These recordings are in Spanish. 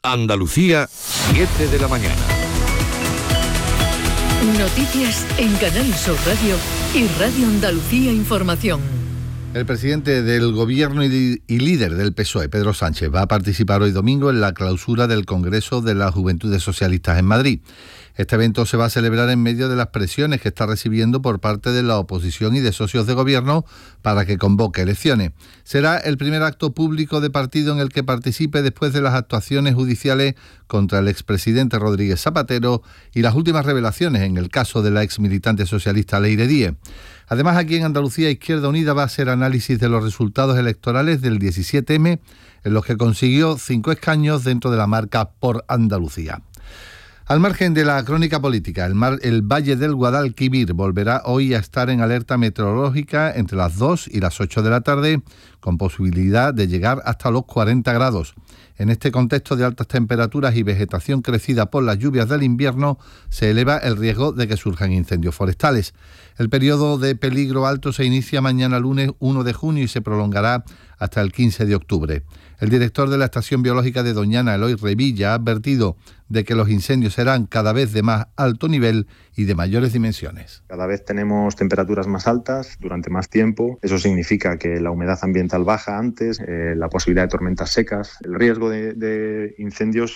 Andalucía, 7 de la mañana. Noticias en Canal Sur Radio y Radio Andalucía Información. El presidente del Gobierno y líder del PSOE, Pedro Sánchez, va a participar hoy domingo en la clausura del Congreso de las Juventudes Socialistas en Madrid. Este evento se va a celebrar en medio de las presiones que está recibiendo por parte de la oposición y de socios de gobierno para que convoque elecciones. Será el primer acto público de partido en el que participe después de las actuaciones judiciales contra el expresidente Rodríguez Zapatero y las últimas revelaciones en el caso de la exmilitante socialista Leire Díez. Además, aquí en Andalucía, Izquierda Unida va a hacer análisis de los resultados electorales del 17M, en los que consiguió 5 escaños dentro de la marca Por Andalucía. Al margen de la crónica política, el Valle del Guadalquivir volverá hoy a estar en alerta meteorológica entre las 2 y las 8 de la tarde, con posibilidad de llegar hasta los 40 grados. En este contexto de altas temperaturas y vegetación crecida por las lluvias del invierno, se eleva el riesgo de que surjan incendios forestales. El periodo de peligro alto se inicia mañana lunes 1 de junio y se prolongará hasta el 15 de octubre. El director de la Estación Biológica de Doñana, Eloy Revilla, ha advertido de que los incendios serán cada vez de más alto nivel y de mayores dimensiones. Cada vez tenemos temperaturas más altas durante más tiempo. Eso significa que la humedad ambiental baja antes, la posibilidad de tormentas secas, el riesgo de incendios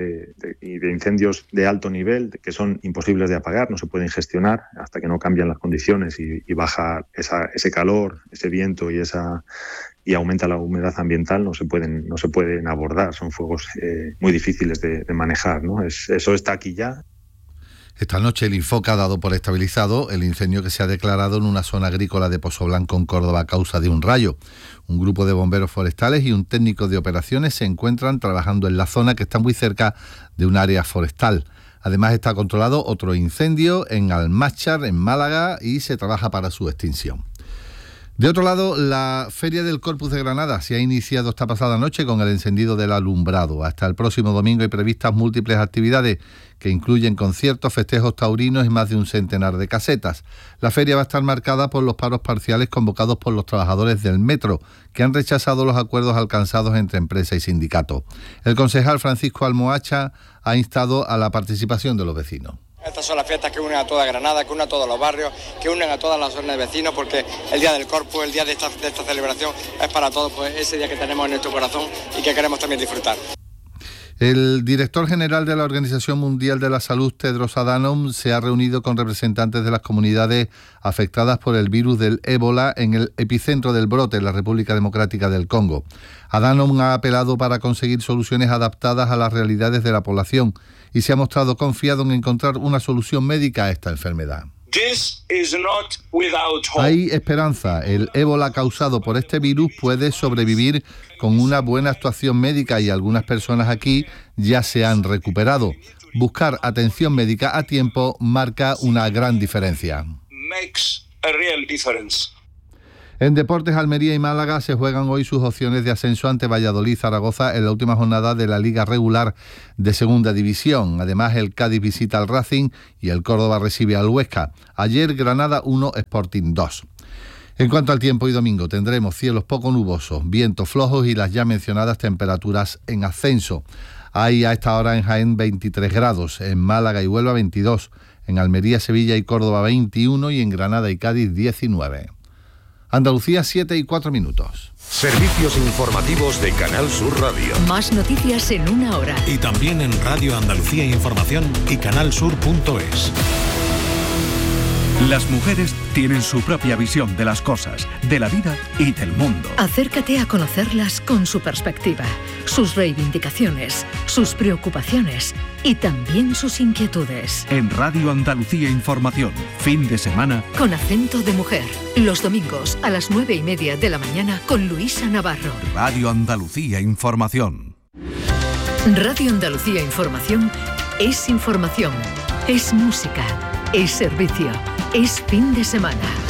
y de incendios de alto nivel que son imposibles de apagar, no se pueden gestionar hasta que no cambian las condiciones y baja ese calor, ese viento y aumenta la humedad ambiental, no se pueden abordar. Son fuegos muy difíciles de manejar, ¿no? Eso está aquí ya. Esta noche el Infoca ha dado por estabilizado el incendio que se ha declarado en una zona agrícola de Pozoblanco, en Córdoba, a causa de un rayo. Un grupo de bomberos forestales y un técnico de operaciones se encuentran trabajando en la zona, que está muy cerca de un área forestal. Además, está controlado otro incendio en Almáchar, en Málaga, y se trabaja para su extinción. De otro lado, la Feria del Corpus de Granada se ha iniciado esta pasada noche con el encendido del alumbrado. Hasta el próximo domingo hay previstas múltiples actividades que incluyen conciertos, festejos taurinos y más de un centenar de casetas. La feria va a estar marcada por los paros parciales convocados por los trabajadores del metro, que han rechazado los acuerdos alcanzados entre empresa y sindicato. El concejal Francisco Almohacha ha instado a la participación de los vecinos. Estas son las fiestas que unen a toda Granada, que unen a todos los barrios, que unen a todas las zonas de vecinos, porque el día del Corpus, el día de esta celebración, es para todos, pues ese día que tenemos en nuestro corazón y que queremos también disfrutar. El director general de la Organización Mundial de la Salud, Tedros Adhanom, se ha reunido con representantes de las comunidades afectadas por el virus del ébola en el epicentro del brote, en la República Democrática del Congo. Adhanom ha apelado para conseguir soluciones adaptadas a las realidades de la población y se ha mostrado confiado en encontrar una solución médica a esta enfermedad. Hay esperanza. El ébola causado por este virus puede sobrevivir con una buena actuación médica y algunas personas aquí ya se han recuperado. Buscar atención médica a tiempo marca una gran diferencia. En deportes, Almería y Málaga se juegan hoy sus opciones de ascenso ante Valladolid y Zaragoza en la última jornada de la Liga Regular de Segunda División. Además, el Cádiz visita al Racing y el Córdoba recibe al Huesca. Ayer, Granada 1, Sporting 2. En cuanto al tiempo, hoy domingo tendremos cielos poco nubosos, vientos flojos y las ya mencionadas temperaturas en ascenso. Hay a esta hora en Jaén 23 grados, en Málaga y Huelva 22, en Almería, Sevilla y Córdoba 21 y en Granada y Cádiz 19. Andalucía, 7:04. Servicios informativos de Canal Sur Radio. Más noticias en una hora. Y también en Radio Andalucía Información y canalsur.es. Las mujeres tienen su propia visión de las cosas, de la vida y del mundo. Acércate a conocerlas con su perspectiva, sus reivindicaciones, sus preocupaciones y también sus inquietudes. En Radio Andalucía Información, fin de semana, con acento de mujer. Los domingos a las 9:30 de la mañana con Luisa Navarro. Radio Andalucía Información. Radio Andalucía Información es información, es música, es servicio, es fin de semana.